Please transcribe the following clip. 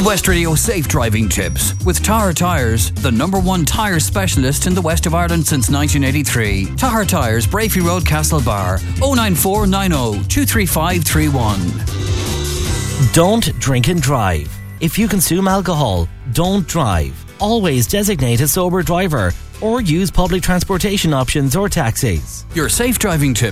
Midwest Radio Safe Driving Tips with Tahar Tyres, the #1 tyre specialist in the west of Ireland since 1983. Tahar Tyres, Brafey Road, Castlebar, 09490 23531. Don't drink and drive. If you consume alcohol, don't drive. Always designate a sober driver or use public transportation options or taxis. Your safe driving tips